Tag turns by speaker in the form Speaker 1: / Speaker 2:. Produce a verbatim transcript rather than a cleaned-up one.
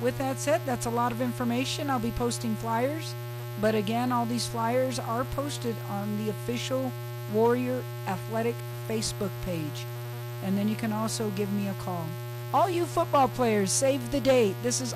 Speaker 1: with that said, that's a lot of information. I'll be posting flyers. But again, all these flyers are posted on the official Warrior Athletic Facebook page. And then you can also give me a call. All you football players, save the date. This is